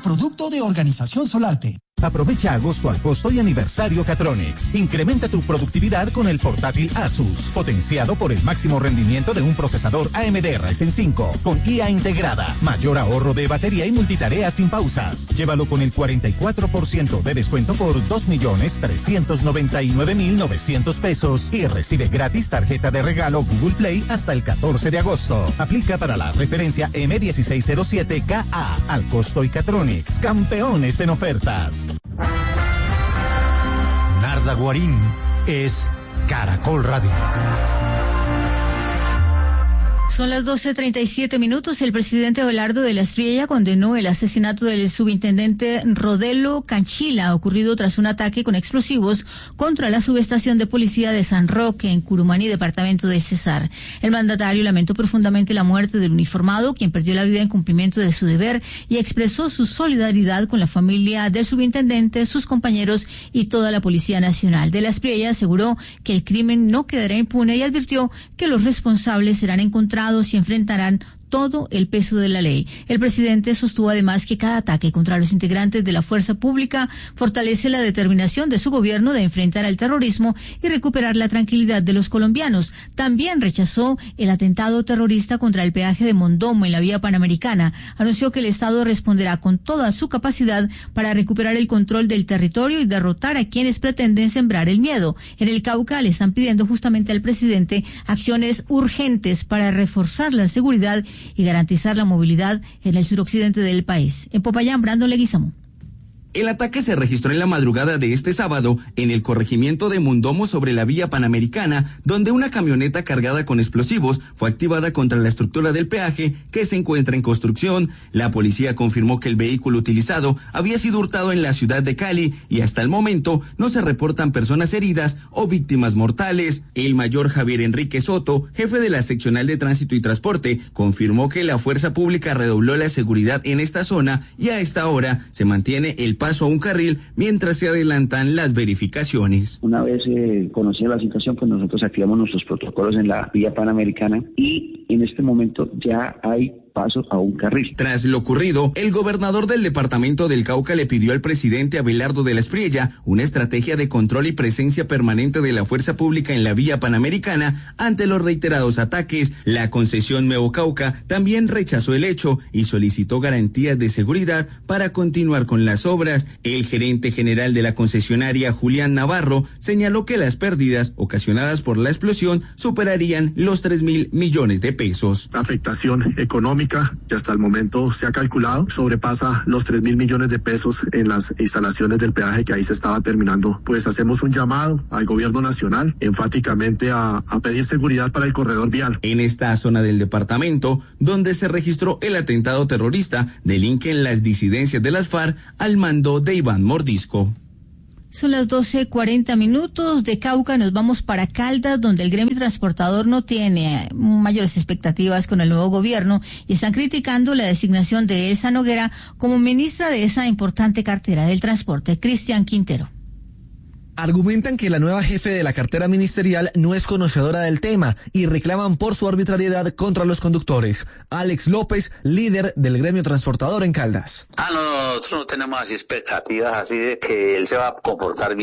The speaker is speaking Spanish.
producto de Organización Solarte. Aprovecha agosto al costo y aniversario Catronics. Incrementa tu productividad con el portátil Asus, potenciado por el máximo rendimiento de un procesador AMD Ryzen 5, con IA integrada, mayor ahorro de batería y multitarea sin pausas. Llévalo con el 44% de descuento por 2.399.900 pesos y recibe gratis tarjeta de regalo Google Play hasta el 14 de agosto. Aplica para la referencia M1607KA al costo y Catronics. Campeones en ofertas. Narda Guarín es Caracol Radio. Son las 12:37. El presidente Abelardo de la Espriella condenó el asesinato del subintendente Rodelo Canchila, ocurrido tras un ataque con explosivos contra la subestación de policía de San Roque, en Curumaní, departamento del Cesar. El mandatario lamentó profundamente la muerte del uniformado, quien perdió la vida en cumplimiento de su deber, y expresó su solidaridad con la familia del subintendente, sus compañeros y toda la Policía Nacional. De la Espriella aseguró que el crimen no quedará impune y advirtió que los responsables serán encontrados y enfrentarán todo el peso de la ley. El presidente sostuvo además que cada ataque contra los integrantes de la fuerza pública fortalece la determinación de su gobierno de enfrentar al terrorismo y recuperar la tranquilidad de los colombianos. También rechazó el atentado terrorista contra el peaje de Mondomo en la vía panamericana. Anunció que el Estado responderá con toda su capacidad para recuperar el control del territorio y derrotar a quienes pretenden sembrar el miedo. En el Cauca le están pidiendo justamente al presidente acciones urgentes para reforzar la seguridad y garantizar la movilidad en el suroccidente del país. En Popayán, Brandon Leguizamo. El ataque se registró en la madrugada de este sábado en el corregimiento de Mondomo sobre la vía panamericana, donde una camioneta cargada con explosivos fue activada contra la estructura del peaje que se encuentra en construcción. La policía confirmó que el vehículo utilizado había sido hurtado en la ciudad de Cali y hasta el momento no se reportan personas heridas o víctimas mortales. El mayor Javier Enrique Soto, jefe de la seccional de tránsito y transporte, confirmó que la fuerza pública redobló la seguridad en esta zona y a esta hora se mantiene el paso a un carril mientras se adelantan las verificaciones. Una vez conocida la situación, pues nosotros activamos nuestros protocolos en la vía panamericana y en este momento ya hay paso a un carril. Tras lo ocurrido, el gobernador del departamento del Cauca le pidió al presidente Abelardo de la Espriella una estrategia de control y presencia permanente de la fuerza pública en la vía panamericana ante los reiterados ataques. La concesión Nuevo Cauca también rechazó el hecho y solicitó garantías de seguridad para continuar con las obras. El gerente general de la concesionaria, Julián Navarro, señaló que las pérdidas ocasionadas por la explosión superarían los 3.000 millones de pesos. La afectación económica que hasta el momento se ha calculado sobrepasa los 3.000 millones de pesos en las instalaciones del peaje que ahí se estaba terminando. Pues hacemos un llamado al gobierno nacional enfáticamente a pedir seguridad para el corredor vial. En esta zona del departamento, donde se registró el atentado terrorista, delinquen las disidencias de las FARC al mando de Iván Mordisco. Son las 12:40. De Cauca nos vamos para Caldas, donde el gremio transportador no tiene mayores expectativas con el nuevo gobierno y están criticando la designación de Elsa Noguera como ministra de esa importante cartera del transporte. Cristian Quintero. Argumentan que la nueva jefe de la cartera ministerial no es conocedora del tema y reclaman por su arbitrariedad contra los conductores. Alex López, líder del gremio transportador en Caldas. Nosotros no tenemos así expectativas así de que él se va a comportar bien.